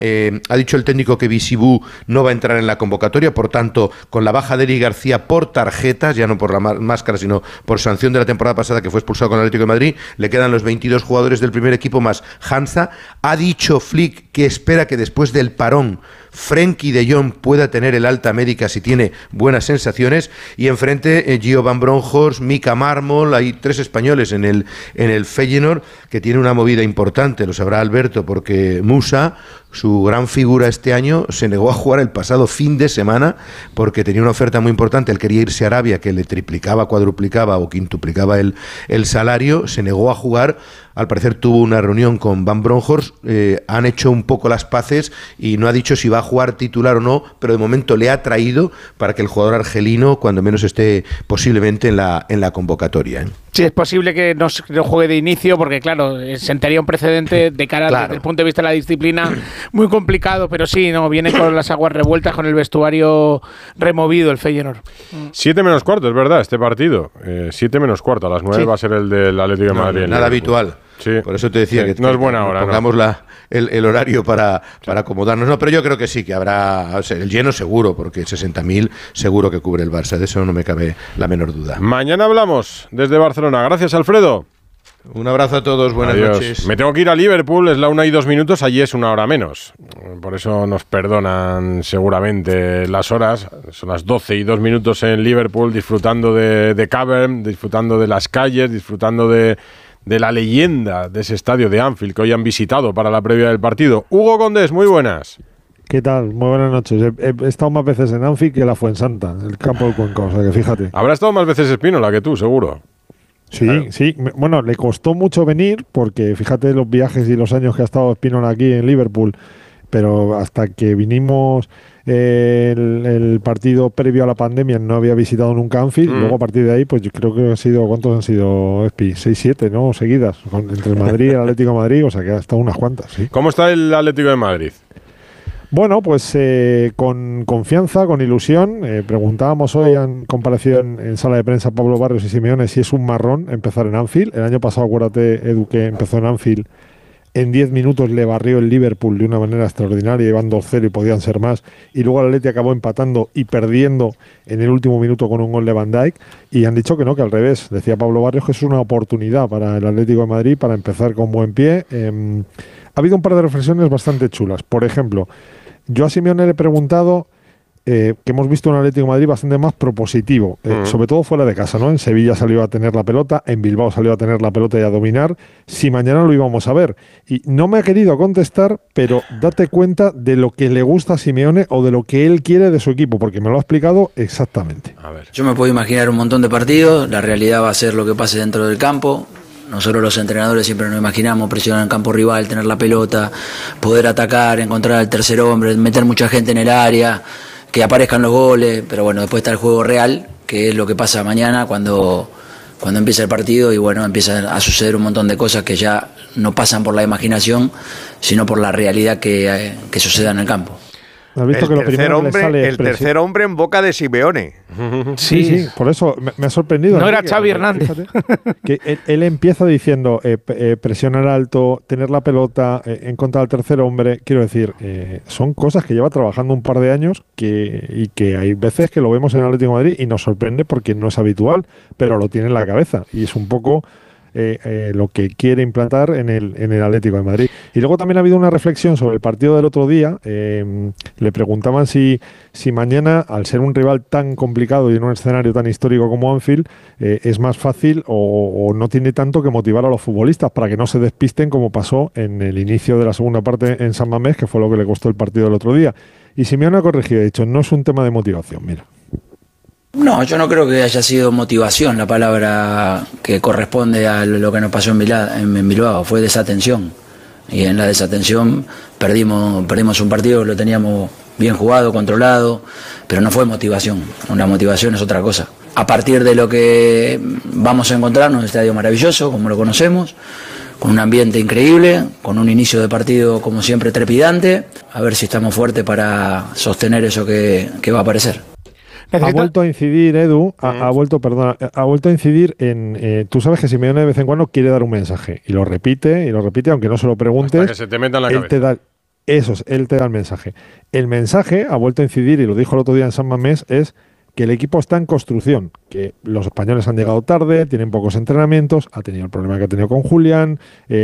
Ha dicho el técnico que Bisibú no va a entrar en la convocatoria, por tanto, con la baja de Eric García por tarjetas, ya no por la máscara, sino por sanción de la temporada pasada que fue expulsado con el Atlético de Madrid, le quedan los 22 jugadores del primer equipo más Hansa. Ha dicho Flick que espera que después del parón Frenkie de Jong pueda tener el alta médica si tiene buenas sensaciones, y enfrente Gio Van Bronckhorst, Mika Marmol. Hay 3 españoles en el Feyenoord, que tiene una movida importante, lo sabrá Alberto, porque Musa, su gran figura este año, se negó a jugar el pasado fin de semana porque tenía una oferta muy importante. Él quería irse a Arabia, que le triplicaba, cuadruplicaba o quintuplicaba el salario. Se negó a jugar. Al parecer tuvo una reunión con Van Bronckhorst, han hecho un poco las paces y no ha dicho si va a jugar titular o no, pero de momento le ha traído para que el jugador argelino cuando menos esté posiblemente en la convocatoria. Sí, es posible que no juegue de inicio porque, claro, sentaría un precedente de cara desde el punto de vista de la disciplina muy complicado, pero sí, no viene con las aguas revueltas, con el vestuario removido el Feyenoord. 7 menos cuarto, es verdad, este partido. 7 menos cuarto, a las 9 va a ser el del Atlético de Madrid. Nada habitual. Sí. Por eso te decía que no es buena hora, pongamos el horario para acomodarnos. No, pero yo creo que sí, que habrá el lleno seguro, porque 60.000 seguro que cubre el Barça. De eso no me cabe la menor duda. Mañana hablamos desde Barcelona. Gracias, Alfredo. Un abrazo a todos, buenas noches. Me tengo que ir a Liverpool, es la 1:02, allí es 1 hora menos. Por eso nos perdonan seguramente las horas. Son las 12:02 en Liverpool, disfrutando de Cavern, disfrutando de las calles, disfrutando de la leyenda de ese estadio de Anfield que hoy han visitado para la previa del partido. Hugo Condés, muy buenas. ¿Qué tal? Muy buenas noches. He estado más veces en Anfield que en la Fuensanta, el campo del Cuenca, o sea que fíjate. Habrá estado más veces Espínola que tú, seguro. Sí, claro. Sí. Bueno, le costó mucho venir porque fíjate los viajes y los años que ha estado Espínola aquí en Liverpool, pero hasta que vinimos el partido previo a la pandemia no había visitado nunca Anfield. Luego a partir de ahí, pues yo creo que ¿cuántos han sido, Espi? 6-7, ¿no? Seguidas, entre el Madrid y el Atlético de Madrid, o sea que ha estado unas cuantas, sí. ¿Cómo está el Atlético de Madrid? Bueno, pues con confianza, con ilusión. Preguntábamos hoy, han comparecido en sala de prensa Pablo Barrios y Simeone, si es un marrón empezar en Anfield. El año pasado, acuérdate, Edu, que empezó en Anfield. En 10 minutos le barrió el Liverpool de una manera extraordinaria, iban 2-0 y podían ser más. Y luego el Atleti acabó empatando y perdiendo en el último minuto con un gol de Van Dijk. Y han dicho que no, que al revés. Decía Pablo Barrios que es una oportunidad para el Atlético de Madrid para empezar con buen pie. Ha habido un par de reflexiones bastante chulas. Por ejemplo, yo a Simeone le he preguntado que hemos visto un Atlético de Madrid bastante más propositivo, sobre todo fuera de casa, ¿no? En Sevilla salió a tener la pelota, en Bilbao salió a tener la pelota y a dominar, si mañana lo íbamos a ver. Y no me ha querido contestar, pero date cuenta de lo que le gusta a Simeone o de lo que él quiere de su equipo, porque me lo ha explicado exactamente. A ver. Yo me puedo imaginar un montón de partidos, la realidad va a ser lo que pase dentro del campo. Nosotros los entrenadores siempre nos imaginamos presionar en el campo rival, tener la pelota, poder atacar, encontrar al tercer hombre, meter mucha gente en el área, que aparezcan los goles, pero bueno, después está el juego real, que es lo que pasa mañana cuando empieza el partido y bueno, empiezan a suceder un montón de cosas que ya no pasan por la imaginación, sino por la realidad que suceda en el campo. ¿Has visto que el tercer hombre en boca de Simeone? Sí, por eso me ha sorprendido. No era Xavi Hernández. Que él empieza diciendo presionar alto, tener la pelota, encontrar al tercer hombre. Quiero decir, son cosas que lleva trabajando un par de años y que hay veces que lo vemos en el Atlético de Madrid y nos sorprende porque no es habitual, pero lo tiene en la cabeza y es un poco lo que quiere implantar en el Atlético de Madrid. Y luego también ha habido una reflexión sobre el partido del otro día. Le preguntaban si mañana, al ser un rival tan complicado y en un escenario tan histórico como Anfield, es más fácil o no tiene tanto que motivar a los futbolistas para que no se despisten como pasó en el inicio de la segunda parte en San Mamés, que fue lo que le costó el partido del otro día. Y Simeone ha corregido, ha dicho, no es un tema de motivación, mira. No, yo no creo que haya sido motivación la palabra que corresponde a lo que nos pasó en Bilbao, fue desatención. Y en la desatención perdimos un partido que lo teníamos bien jugado, controlado, pero no fue motivación. Una motivación es otra cosa. A partir de lo que vamos a encontrarnos, un estadio maravilloso, como lo conocemos, con un ambiente increíble, con un inicio de partido como siempre trepidante, a ver si estamos fuertes para sostener eso que va a aparecer. Ha vuelto a incidir, Edu, ha vuelto a incidir en... tú sabes que Simeone de vez en cuando quiere dar un mensaje y lo repite, aunque no se lo preguntes. Hasta que se te meta en la cabeza. Eso es, él te da el mensaje. El mensaje, ha vuelto a incidir, y lo dijo el otro día en San Mamés, es que el equipo está en construcción, que los españoles han llegado tarde, tienen pocos entrenamientos, ha tenido el problema que ha tenido con Julián,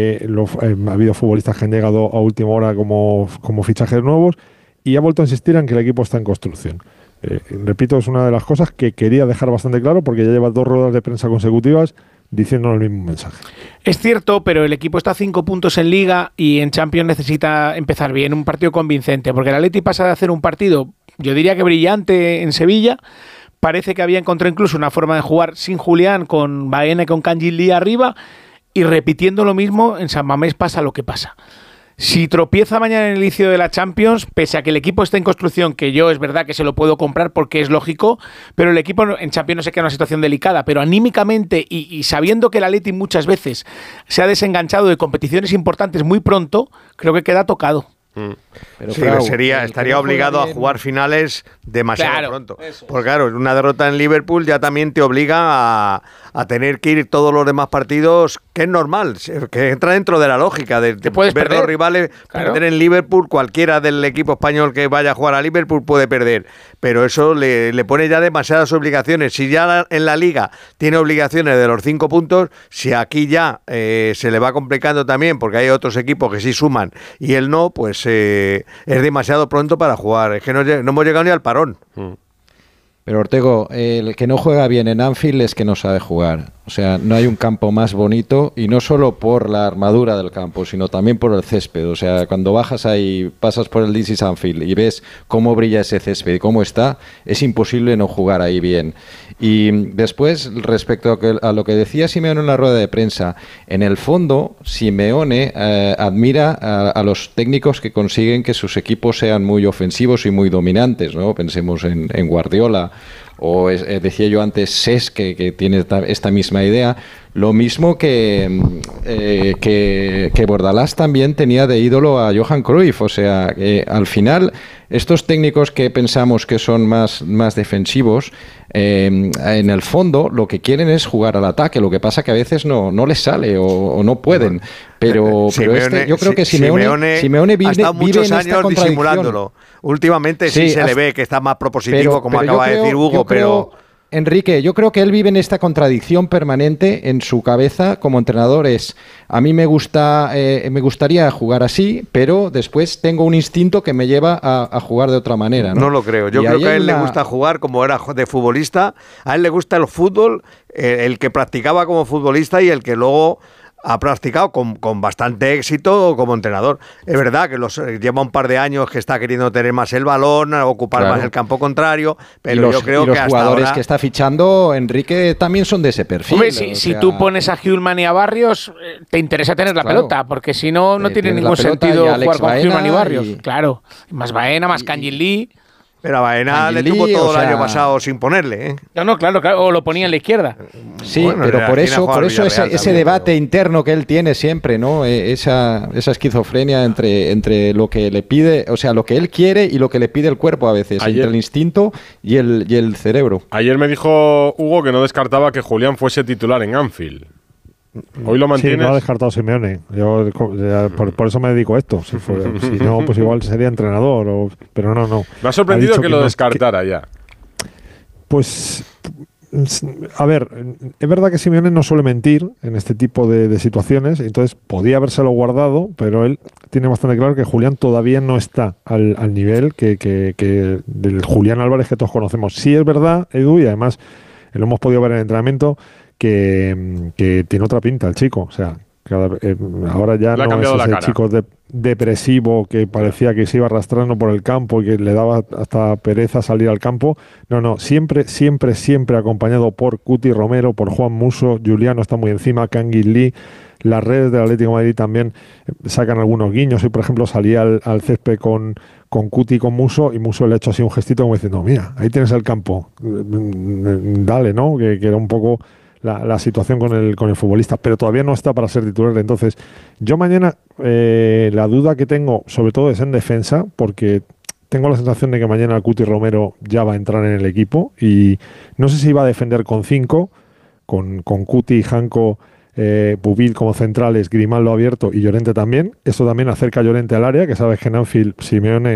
ha habido futbolistas que han llegado a última hora como fichajes nuevos, y ha vuelto a insistir en que el equipo está en construcción. Repito, es una de las cosas que quería dejar bastante claro, porque ya lleva 2 ruedas de prensa consecutivas diciendo el mismo mensaje. Es cierto, pero el equipo está a 5 puntos en Liga y en Champions necesita empezar bien, un partido convincente, porque el Atleti pasa de hacer un partido, yo diría que brillante en Sevilla, parece que había encontrado incluso una forma de jugar sin Julián, con Baena y con Kangin arriba, y repitiendo lo mismo, en San Mamés pasa lo que pasa. Si tropieza mañana en el inicio de la Champions, pese a que el equipo esté en construcción, que yo es verdad que se lo puedo comprar porque es lógico, pero el equipo en Champions no se queda en una situación delicada, pero anímicamente y sabiendo que el Atleti muchas veces se ha desenganchado de competiciones importantes muy pronto, creo que queda tocado. Pero sí, estaría obligado a jugar finales demasiado pronto. Porque claro, una derrota en Liverpool ya también te obliga a tener que ir todos los demás partidos, que es normal, que entra dentro de la lógica de ver perder. Los rivales perder en Liverpool. Cualquiera del equipo español que vaya a jugar a Liverpool puede perder, pero eso le pone ya demasiadas obligaciones. Si ya en la Liga tiene obligaciones de los 5 puntos, si aquí ya se le va complicando también porque hay otros equipos que sí suman y él no, pues es demasiado pronto para jugar. Es que no hemos llegado ni al parón. Pero Ortego, el que no juega bien en Anfield es que no sabe jugar. O sea, no hay un campo más bonito, y no solo por la armadura del campo, sino también por el césped. O sea, cuando bajas ahí, pasas por el This is Anfield y ves cómo brilla ese césped y cómo está, es imposible no jugar ahí bien. Y después, respecto a lo que decía Simeone en la rueda de prensa, en el fondo, Simeone admira a los técnicos que consiguen que sus equipos sean muy ofensivos y muy dominantes, ¿no? Pensemos en Guardiola, o decía yo antes Cesc, que tiene esta misma idea. Lo mismo que Bordalás también tenía de ídolo a Johan Cruyff. O sea, al final, estos técnicos que pensamos que son más defensivos, en el fondo lo que quieren es jugar al ataque. Lo que pasa que a veces no les sale o no pueden. Pero yo creo que Simeone vive muchos años disimulándolo. Últimamente sí se le ve que está más propositivo, como acaba de decir Hugo, pero... Enrique, yo creo que él vive en esta contradicción permanente en su cabeza como entrenador. A mí me gustaría jugar así, pero después tengo un instinto que me lleva a jugar de otra manera. No lo creo. Yo creo que a él le gusta jugar como era de futbolista. A él le gusta el fútbol, el que practicaba como futbolista y el que luego ha practicado con bastante éxito como entrenador. Es verdad que lleva un par de años que está queriendo tener más el balón, ocupar más el campo contrario, pero yo creo que hasta los jugadores ahora... que está fichando Enrique también son de ese perfil. Hombre, si tú pones a Hjulman y a Barrios, te interesa tener la pelota, porque si no tiene ningún sentido jugar con Hjulman y Barrios. Claro, más Baena, más Kangin Lee. Pero a Baena le tuvo todo el año pasado sin ponerle, ¿eh? No, claro, o lo ponía en la izquierda. Sí, bueno, pero por eso ese debate interno que él tiene siempre, ¿no? Esa esquizofrenia entre lo que le pide, o sea, lo que él quiere y lo que le pide el cuerpo a veces, entre el instinto y el cerebro. Ayer me dijo Hugo que no descartaba que Julián fuese titular en Anfield. ¿Hoy lo mantienes? Sí, no ha descartado Simeone. Yo por eso me dedico a esto. Si no, pues igual sería entrenador. Pero no. Me ha sorprendido que lo descartara ya. Pues, a ver, es verdad que Simeone no suele mentir en este tipo de situaciones, entonces podía habérselo guardado, pero él tiene bastante claro que Julián todavía no está al nivel que del Julián Álvarez que todos conocemos. Sí es verdad, Edu, y además lo hemos podido ver en el entrenamiento, que tiene otra pinta el chico. O sea, ahora ya no es ese chico depresivo que parecía que se iba arrastrando por el campo y que le daba hasta pereza salir al campo. No, siempre acompañado por Cuti Romero, por Juan Musso. Juliano está muy encima, Kangin Lee. Las redes del Atlético de Madrid también sacan algunos guiños. Hoy, por ejemplo, salía al césped con Cuti y con Musso, y Musso le ha hecho así un gestito como diciendo: mira, ahí tienes el campo, dale, ¿no? Que era un poco la situación con el futbolista, pero todavía no está para ser titular. Entonces, yo mañana la duda que tengo sobre todo es en defensa, porque tengo la sensación de que mañana Cuti Romero ya va a entrar en el equipo, y no sé si va a defender con 5, con Cuti y Janko Pubil como centrales, Grimaldo abierto y Llorente también. Esto también acerca a Llorente al área, que sabes que en Anfield Simeone